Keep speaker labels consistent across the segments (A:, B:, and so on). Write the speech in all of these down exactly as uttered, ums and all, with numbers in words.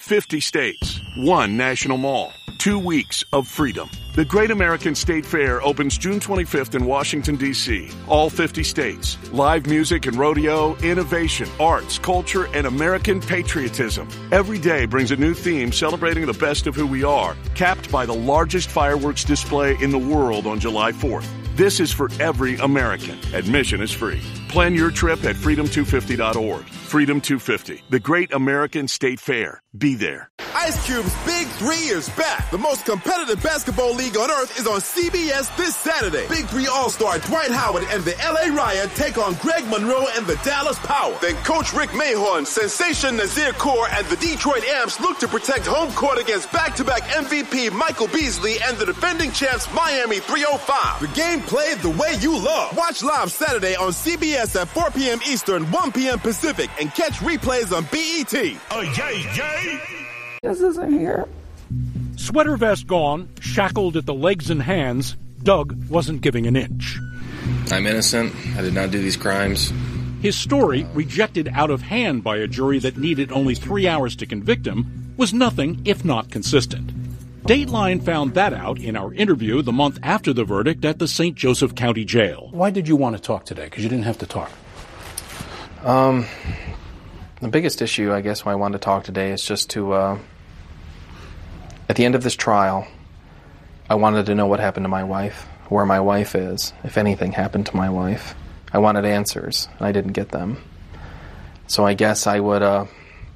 A: fifty states, one national mall, two weeks of freedom. The Great American State Fair opens June twenty-fifth in Washington, D C All fifty states. Live music and rodeo, innovation, arts, culture, and American patriotism. Every day brings a new theme celebrating the best of who we are, capped by the largest fireworks display in the world on July fourth. This is for every American. Admission is free. Plan your trip at freedom two fifty dot org. Freedom two fifty, the Great American State Fair. Be there.
B: Ice Cube's Big Three is back. The most competitive basketball league on earth is on C B S this Saturday. Big Three All-Star Dwight Howard and the L A Riot take on Greg Monroe and the Dallas Power. Then Coach Rick Mahorn, Sensation Nazir Kaur, and the Detroit Amps look to protect home court against back-to-back M V P Michael Beasley and the defending champs Miami three oh five. The game played the way you love. Watch live Saturday on C B S at four p.m. Eastern, one p.m. Pacific, and catch replays on B E T.
C: Oh, yay, yay!
D: This isn't here.
E: Sweater vest gone, shackled at the legs and hands, Doug wasn't giving an inch.
F: I'm innocent. I did not do these crimes.
E: His story, rejected out of hand by a jury that needed only three hours to convict him, was nothing if not consistent. Dateline found that out in our interview the month after the verdict at the Saint Joseph County Jail.
G: Why did you want to talk today? Because you didn't have to talk.
F: Um, the biggest issue, I guess, why I wanted to talk today is just to, uh, at the end of this trial, I wanted to know what happened to my wife, where my wife is, if anything happened to my wife. I wanted answers, and I didn't get them. So I guess I would, uh,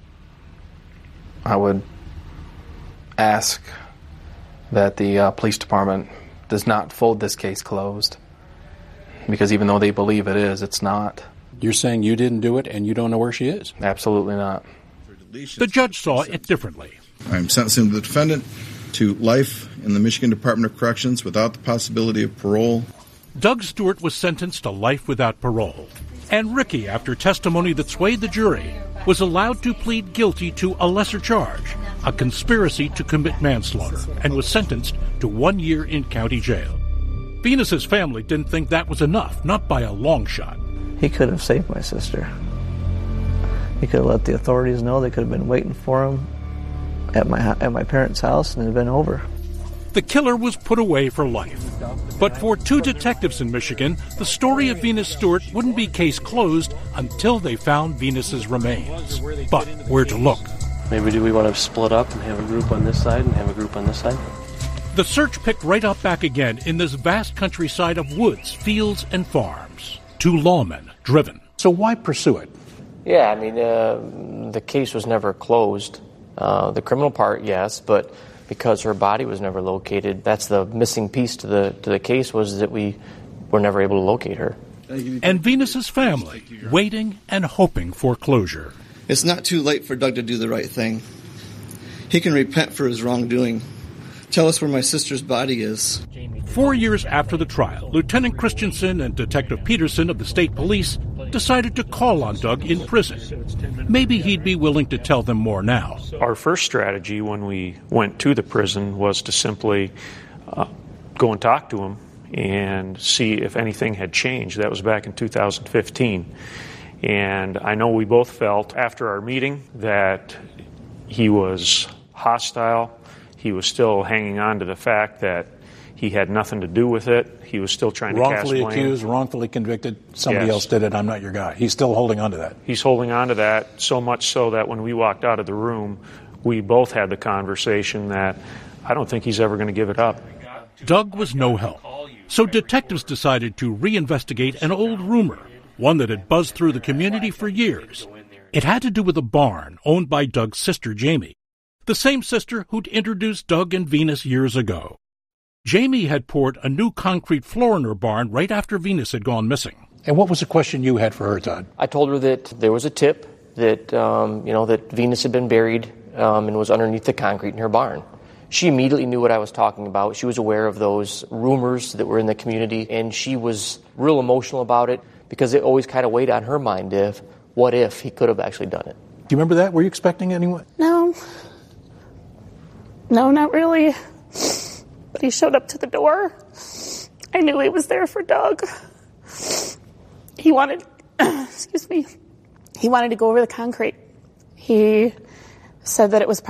F: I would ask that the uh, police department does not fold this case closed, because even though they believe it is, it's not.
G: You're saying you didn't do it and you don't know where she is?
F: Absolutely not.
E: The judge saw it differently.
H: I'm sentencing the defendant to life in the Michigan Department of Corrections without the possibility of parole.
E: Doug Stewart was sentenced to life without parole. And Ricky, after testimony that swayed the jury, was allowed to plead guilty to a lesser charge, a conspiracy to commit manslaughter, and was sentenced to one year in county jail. Venus's family didn't think that was enough, not by a long shot.
I: He could have saved my sister. He could have let the authorities know. They could have been waiting for him at my at my parents' house, and it had been over.
E: The killer was put away for life. But for two detectives in Michigan, the story of Venus Stewart wouldn't be case closed until they found Venus's remains. But where to look?
J: Maybe do we want to split up and have a group on this side and have a group on this side?
E: The search picked right up back again in this vast countryside of woods, fields, and farms. Two lawmen driven.
G: So why pursue it?
J: Yeah, I mean, uh, the case was never closed. Uh, the criminal part, yes, but because her body was never located, that's the missing piece to the to the case, was that we were never able to locate her.
E: And Venus's family, waiting and hoping for closure.
K: It's not too late for Doug to do the right thing. He can repent for his wrongdoing. Tell us where my sister's body is.
E: Four years after the trial, Lieutenant Christensen and Detective Peterson of the state police decided to call on Doug in prison. Maybe he'd be willing to tell them more now.
L: Our first strategy when we went to the prison was to simply uh, go and talk to him and see if anything had changed. That was back in two thousand fifteen. And I know we both felt after our meeting that he was hostile. He was still hanging on to the fact that he had nothing to do with it. He was still trying to cast blame.
G: Wrongfully accused, wrongfully convicted. Somebody
L: Yes.
G: else did it. I'm not your guy. He's still holding on to that.
L: He's holding on to that, so much so that when we walked out of the room, we both had the conversation that I don't think he's ever going to give it up.
E: Doug was no help. So detectives decided to reinvestigate an old rumor, one that had buzzed through the community for years. It had to do with a barn owned by Doug's sister, Jamie, the same sister who'd introduced Doug and Venus years ago. Jamie had poured a new concrete floor in her barn right after Venus had gone missing.
G: And what was the question you had for her, Todd?
J: I told her that there was a tip that um, you know that Venus had been buried um, and was underneath the concrete in her barn. She immediately knew what I was talking about. She was aware of those rumors that were in the community, and she was real emotional about it because it always kind of weighed on her mind if, what if he could have actually done it.
G: Do you remember that? Were you expecting anyone?
D: No. No, not really. But he showed up to the door. I knew he was there for Doug. He wanted, excuse me, he wanted to go over the concrete. He said that it was